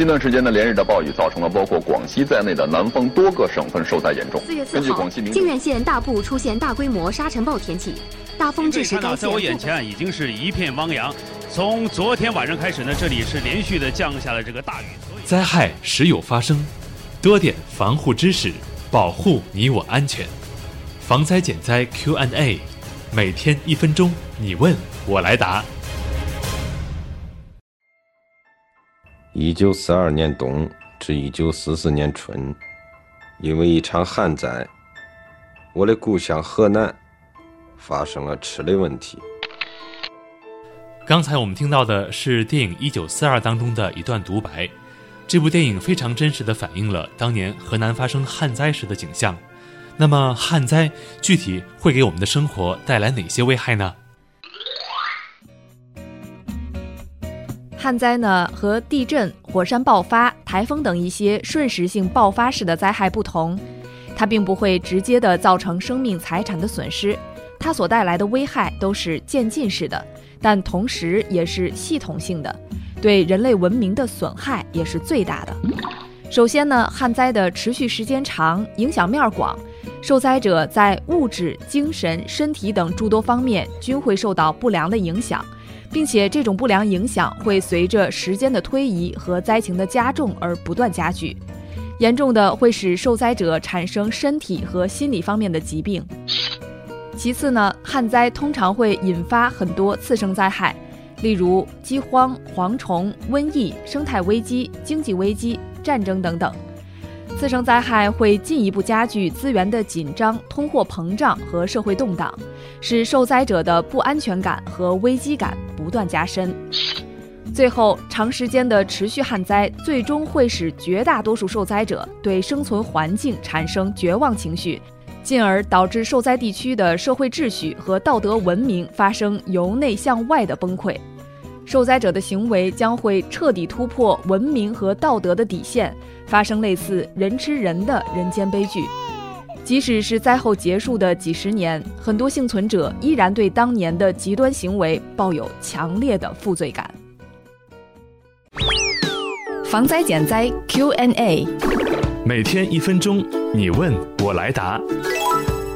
近段时间连日的暴雨造成了包括广西在内的南方多个省份受灾严重。 4月4号，靖远县大部出现大规模沙尘暴天气，大风致使该县。 在我眼前已经是一片汪洋。从昨天晚上开始呢，这里是连续的降下了这个大雨。 灾害时有发生，多点防护知识，保护你我安全。防灾减灾 Q&A， 每天1分钟，你问我来答。 1942年冬至1944年春，因为一场旱灾，我的故乡河南发生了吃的问题。 刚才我们听到的是电影《1942》当中的一段独白。这部电影非常真实地反映了当年河南发生旱灾时的景象。那么旱灾具体会给我们的生活带来哪些危害呢？ 旱灾呢，和地震、火山爆发、台风等一些瞬时性爆发式的灾害不同，它并不会直接的造成生命财产的损失，它所带来的危害都是渐进式的，但同时也是系统性的，对人类文明的损害也是最大的。首先呢，旱灾的持续时间长，影响面广，受灾者在物质、精神、身体等诸多方面均会受到不良的影响，并且这种不良影响会随着时间的推移和灾情的加重而不断加剧，严重的会使受灾者产生身体和心理方面的疾病。其次呢，旱灾通常会引发很多次生灾害，例如饥荒、蝗虫、瘟疫、生态危机、经济危机、战争等等。次生灾害会进一步加剧资源的紧张、通货膨胀和社会动荡，使受灾者的不安全感和危机感不断加深。最后，长时间的持续旱灾最终会使绝大多数受灾者对生存环境产生绝望情绪，进而导致受灾地区的社会秩序和道德文明发生由内向外的崩溃。受灾者的行为将会彻底突破文明和道德的底线，发生类似人吃人的人间悲剧。即使是灾后结束的几十年，很多幸存者依然对当年的极端行为抱有强烈的负罪感。防灾减灾 Q&A， 每天1分钟，你问我来答。